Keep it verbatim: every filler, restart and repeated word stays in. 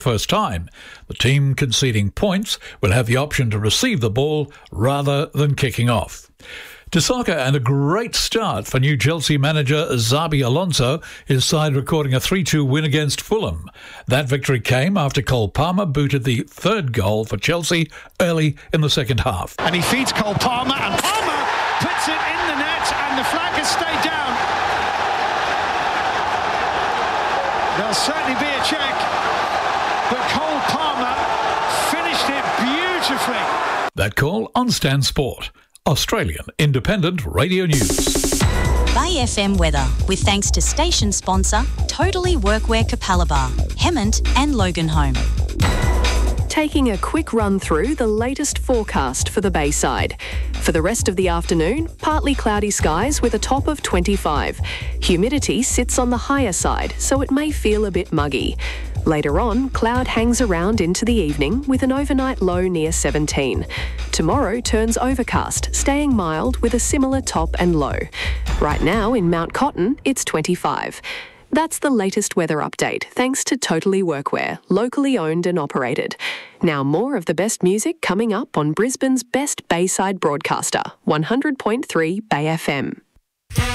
First time, the team conceding points will have the option to receive the ball rather than kicking off. To soccer, and a great start for new Chelsea manager Xabi Alonso, his side recording a three two win against Fulham. That victory came after Cole Palmer booted the third goal for Chelsea early in the second half. And he feeds Cole Palmer, and Palmer puts it in the net, and the flag has stayed down. There'll certainly be a check, but Cole Palmer finished it beautifully. That call on Stan Sport, Australian Independent Radio News. Bay F M weather, with thanks to station sponsor Totally Workwear Capalaba, Hemmant and Loganholme. Taking a quick run through the latest forecast for the Bayside. For the rest of the afternoon, partly cloudy skies with a top of twenty-five. Humidity sits on the higher side, so it may feel a bit muggy. Later on, cloud hangs around into the evening with an overnight low near seventeen. Tomorrow turns overcast, staying mild with a similar top and low. Right now in Mount Cotton, it's twenty-five. That's the latest weather update, thanks to Totally Workwear, locally owned and operated. Now more of the best music coming up on Brisbane's best Bayside broadcaster, one hundred point three Bay F M.